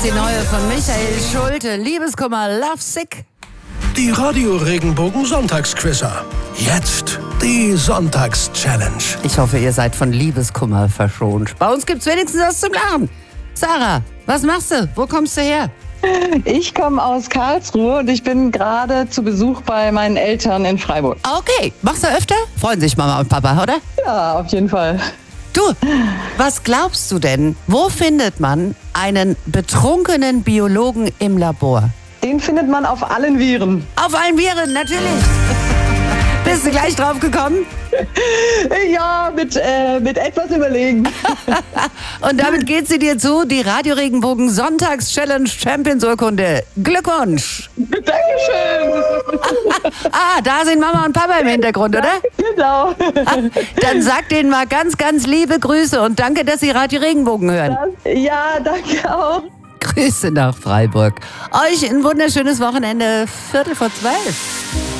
die neue von Michael Schulte. Liebeskummer, Love Sick. Die Radio Regenbogen Sonntagsquizzer. Jetzt die Sonntags-Challenge. Ich hoffe, ihr seid von Liebeskummer verschont. Bei uns gibt's wenigstens was zum Lachen. Sarah, was machst du? Wo kommst du her? Ich komme aus Karlsruhe und ich bin gerade zu Besuch bei meinen Eltern in Freiburg. Okay, machst du öfter? Freuen sich Mama und Papa, oder? Ja, auf jeden Fall. Du, was glaubst du denn? Wo findet man einen betrunkenen Biologen im Labor? Den findet man auf allen Viren. Auf allen Viren, natürlich. Bist du gleich drauf gekommen? Ja, mit etwas Überlegen. Und damit geht sie dir zu, die Radio Regenbogen Sonntags-Challenge Champions-Urkunde. Glückwunsch! Dankeschön! Da sind Mama und Papa im Hintergrund, oder? Genau. Dann sag denen mal ganz, ganz liebe Grüße und danke, dass Sie Radio Regenbogen hören. Ja, danke auch. Grüße nach Freiburg. Euch ein wunderschönes Wochenende, 12:45.